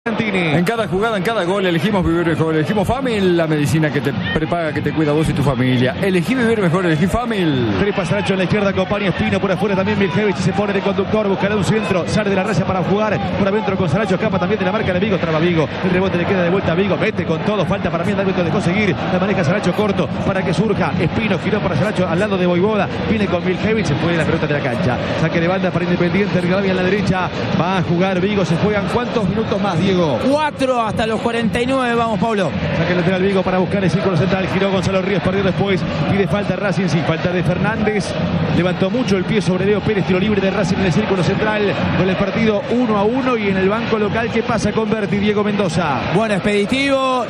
En cada jugada, en cada gol, elegimos vivir mejor. Elegimos Famil, la medicina que te prepara, que te cuida a vos y tu familia. Elegí vivir mejor, elegí Famil. Trepa Saracho en la izquierda, acompaña Espino por afuera también. Miljevic se pone de conductor, buscará un centro, sale de la raya para jugar por adentro con Saracho, escapa también de la marca de Vigo, traba Vigo, el rebote le queda de vuelta a Vigo, mete con todo, falta para mí el árbitro de conseguir, la maneja Saracho corto para que surja. Espino giró para Saracho al lado de Voivoda, viene con Miljevic, se fue la pelota de la cancha, saque de banda para Independiente, Rivadavia en la derecha, va a jugar Vigo, se juegan ¿cuántos minutos más, Diego? 4 hasta los 49, vamos Pablo. Saque lateral Vigo para buscar el círculo central, giró Gonzalo Ríos, perdió después, pide falta Racing, sí, falta de Fernández, levantó mucho el pie sobre Leo Pérez, tiro libre de Racing en el círculo central, con el partido 1-1 y en el banco local, ¿qué pasa con Berti, Diego Mendoza? Bueno, expeditivo,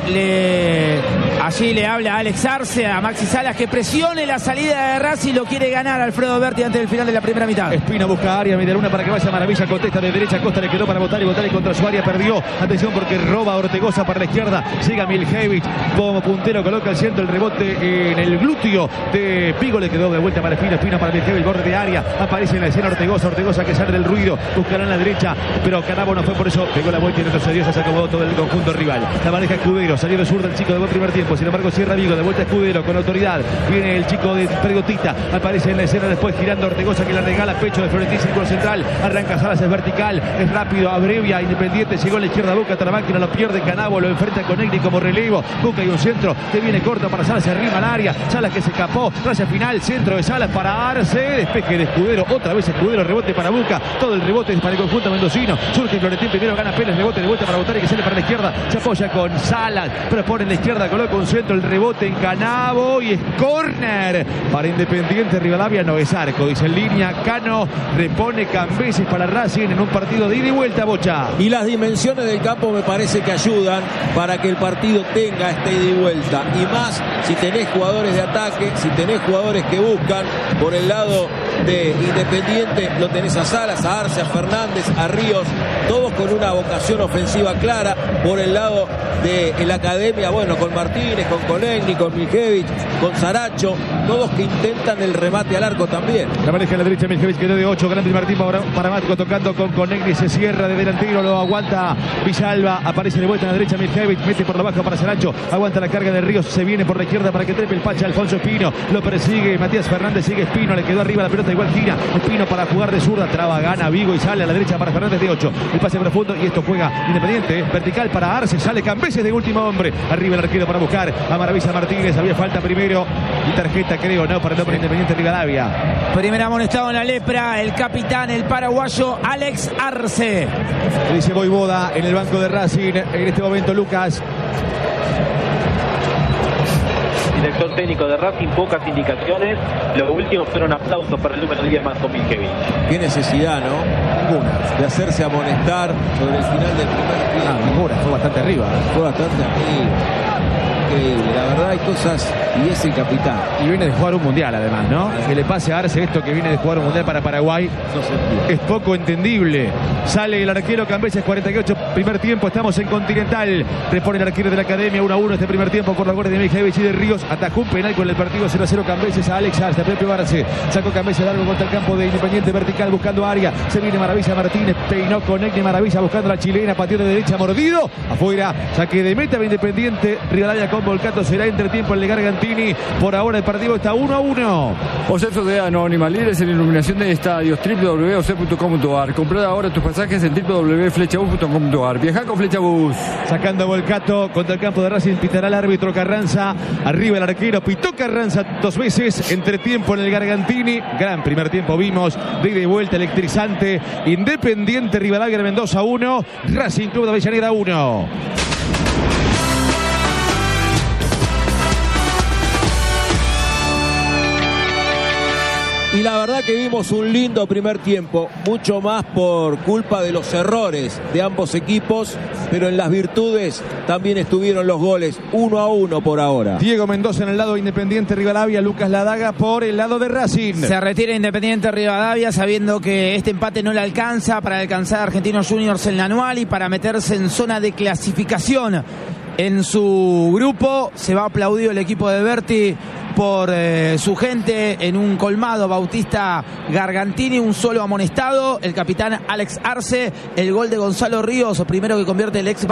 allí le habla a Alex Arce, a Maxi Salas, que presione la salida de Racing, lo quiere ganar Alfredo Berti antes del final de la primera mitad. Espino busca área, Medialuna para que vaya Maravilla, contesta de derecha, Costa le quedó para Botari contra su área, perdió, atención porque roba Ortegoza para la izquierda, llega Miljevic, como puntero coloca el centro, el rebote en el glúteo de Vigo, le quedó de vuelta para Espino, Espino para Miljevic, borde de área, aparece en la escena Ortegoza que sale del ruido, buscará en la derecha, pero Canabo no fue, por eso pegó la vuelta y retrocedió, se acomodó todo el conjunto rival. La maneja Escudero, salió de zurda el chico de buen primer tiempo, sin embargo cierra Vigo, de vuelta Escudero con autoridad, viene el chico de Pregotita, aparece en la escena después girando Ortegoza que la regala, pecho de Florentín, círculo central, arranca Salas, es vertical, es rápido, abrevia, Independiente, llegó a la izquierda, Boca, hasta la máquina, lo pierde Canabo, lo enfrenta con Negri como relevo, Boca y un centro que viene corto para Salas, se arrima al área, Salas que se escapó, raya final, centro de Salas para Arce, despeje de Escudero, otra vez Escudero, rebote para Boca, todo el rebote es para el conjunto mendocino, surge Florentín, primero gana Pérez, rebote de vuelta para Botari que sale para la izquierda, se apoya con Salas, pero pone en la izquierda, coloca un centro, el rebote en Canabo y es córner para Independiente Rivadavia, no es arco, dice en línea, Cano repone Cambeses para Racing en un partido de ida y vuelta, Bocha. Y las dimensiones del campo me parece que ayudan para que el partido tenga esta ida y vuelta, y más si tenés jugadores de ataque, si tenés jugadores que buscan. Por el lado de Independiente lo tenés a Salas, a Arce, a Fernández, a Ríos, todos con una vocación ofensiva clara. Por el lado de la academia, bueno, con Martínez, con Conegni, con Miljevic, con Saracho, todos que intentan el remate al arco también. La maneja a la derecha, Miljevic quedó de 8, grande Martín para Matco, tocando con Conegni, se cierra de delantero, lo aguanta Villalba, aparece de vuelta a la derecha Miljevic, mete por la baja para Saracho, aguanta la carga de Ríos, se viene por la izquierda para que trepe el Pacha, Alfonso Espino, lo persigue Matías Fernández, sigue Espino, le quedó arriba la pelota, igual gira Espino para jugar de zurda, traba, gana Vigo y sale a la derecha para Fernández de 8, el pase profundo y esto juega Independiente, vertical para Arce, sale Cambeses de último hombre, arriba el arquero para buscar a Maravilla Martínez, había falta primero y tarjeta creo, no, para el hombre Independiente Rivadavia. Primer amonestado en la lepra, el capitán, el paraguayo Alex Arce. Dice Voivoda en el banco de Racing, en este momento Lucas. Director técnico de Racing, pocas indicaciones. Lo último fueron aplausos para el número 10 Marco Miljevic. Qué necesidad, ¿no? Ninguna. De hacerse amonestar sobre el final del primer tiempo. Ninguna, fue bastante arriba. Fue bastante arriba. Increíble, la verdad hay cosas, y es el capitán. Y viene de jugar un mundial además, ¿no? Que le pase a Arce esto que viene de jugar un mundial para Paraguay, No se entiende. es poco entendible. Sale el arquero Cambeses, 48, primer tiempo, estamos en Continental. Repone el arquero de la academia, 1-1 este primer tiempo por la guardia de Miljevic y de Ríos. Atajó un penal con el partido 0-0 Cambeses a Alex Arce, Pepe Arce. Sacó Cambeses largo contra el campo de Independiente, vertical buscando área. Se viene Maravilla Martínez, peinó con Egni Maravilla buscando la chilena, pateó de derecha, mordido. Afuera, saque de meta de Independiente, Rivadavia con Volcato, será entretiempo el de Gargantini. Por ahora el partido está 1-1. OSEP Sociedad Anónima, líderes en iluminación de estadios, www.osep.com.ar. Comprá ahora tus pasajes en www.flechabus.com.ar. Viaja con Flechabus. Sacando Volcato contra el campo de Racing, pitará el árbitro Carranza. Arriba el arquero, pitó Carranza 2 veces. Entretiempo en el Gargantini. Gran primer tiempo vimos, de ida y vuelta electrizante. Independiente Rivadavia de Mendoza 1, Racing Club de Avellaneda 1. Y la verdad que vimos un lindo primer tiempo, mucho más por culpa de los errores de ambos equipos, pero en las virtudes también estuvieron los goles. 1-1 por ahora. Diego Mendoza en el lado de Independiente Rivadavia, Lucas Ladaga por el lado de Racing. Se retira Independiente Rivadavia sabiendo que este empate no le alcanza para alcanzar a Argentinos Juniors en la anual y para meterse en zona de clasificación. En su grupo se va aplaudido el equipo de Berti por su gente en un colmado. Bautista Gargantini, un solo amonestado. El capitán Alex Arce, el gol de Gonzalo Ríos, primero que convierte el ex